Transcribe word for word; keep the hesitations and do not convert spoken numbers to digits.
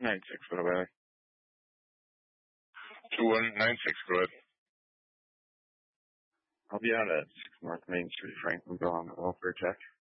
nine six, what about it? two one nine six, go ahead. I'll be out at six North Main Street, Franklin, on the welfare check.